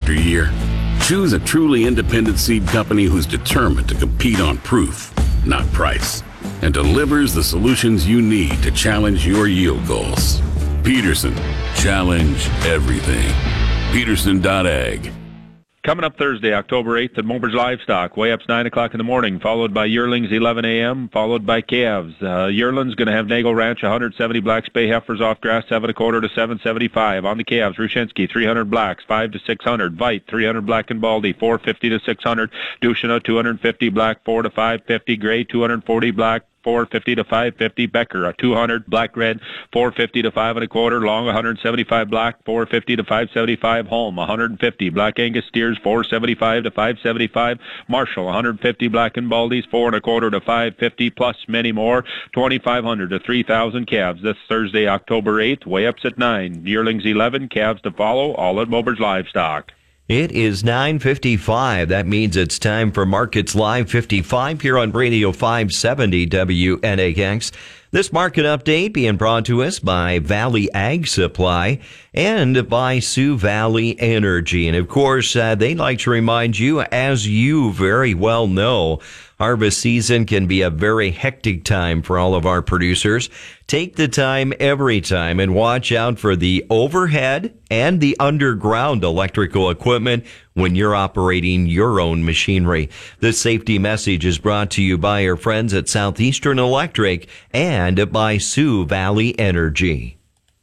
after year. Choose a truly independent seed company who's determined to compete on proof, not price, and delivers the solutions you need to challenge your yield goals. Peterson, challenge everything. Peterson.ag. Coming up Thursday, October 8th at Mobers Livestock. Weigh-ups 9 o'clock in the morning, followed by yearlings 11 a.m., followed by calves. Yearlings going to have Nagel Ranch 170 Black Spay heifers off grass 7.25 to 7.75. On the calves, Rushinsky 300 blacks 5 to 600. Vite 300 black and baldy 450 to 600. Dushina 250 black 4 to 550. Gray 240 black 450 to 550. Becker, a 200 black red, 450 to 5.25. Long, 175 black, 450 to 575. Holm, 150 black Angus steers, 475 to 575. Marshall, 150 black and baldies, 4.25 to 550, plus many more. 2,500 to 3,000 calves this Thursday, October 8th. Weigh-ups at 9. Yearlings 11, calves to follow. All at Mobers Livestock. It is 9:55. That means it's time for Markets Live 55 here on Radio 570 WNAX. This market update being brought to us by Valley Ag Supply and by Sioux Valley Energy. And of course, they'd like to remind you, as you very well know, harvest season can be a very hectic time for all of our producers. Take the time every time and watch out for the overhead and the underground electrical equipment when you're operating your own machinery. This safety message is brought to you by our friends at Southeastern Electric and by Sioux Valley Energy.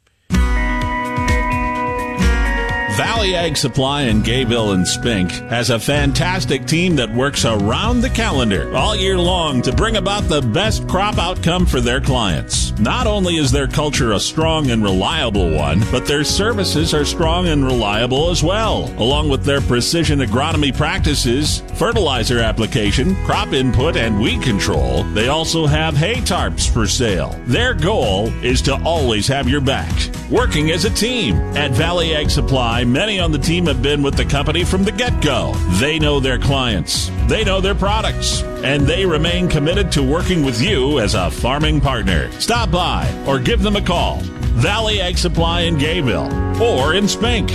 Valley Ag Supply in Gayville and Spink has a fantastic team that works around the calendar all year long to bring about the best crop outcome for their clients. Not only is their culture a strong and reliable one, but their services are strong and reliable as well. Along with their precision agronomy practices, fertilizer application, crop input, and weed control, they also have hay tarps for sale. Their goal is to always have your back. Working as a team at Valley Ag Supply, many on the team have been with the company from the get-go. They know their clients, they know their products, and they remain committed to working with you as a farming partner. Stop by or give them a call. Valley Ag Supply in Gayville or in Spink.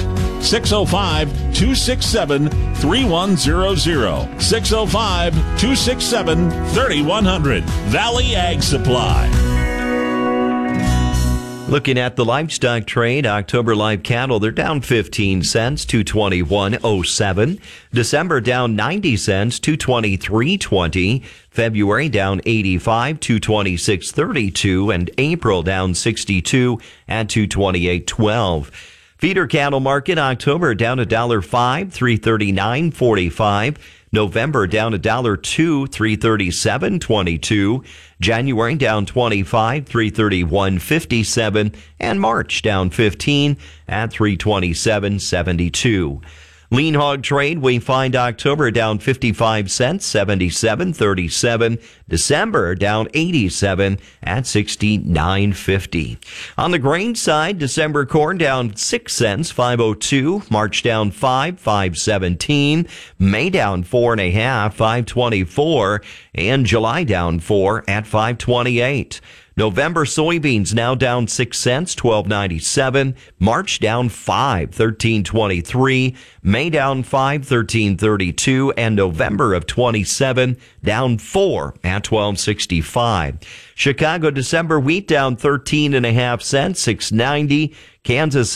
605-267-3100. 605-267-3100. Valley Ag Supply. Looking at the livestock trade, October live cattle, they're down 15 cents, 221.07. December down 90 cents, 223.20. February down 85, 226.32. And April down 62 at 228.12. Feeder cattle market, October down $1.05, 339.45. November down $1.02, 337.22. January down 25, 331.57, and March down 15 at 327.72. Lean hog trade, we find October down 55 cents, 77.37. December down 87 at 69.50. On the grain side, December corn down 6 cents, 5.02. March down 5, 5.17. May down 4.5, 5.24. And July down 4 at 5.28. November soybeans now down 6 cents, 12.97. March down 5, 13.23. May down 5, 13.32. And November of 27 down 4 at 12.65. Chicago December wheat down 13.5 cents, 6.90. Kansas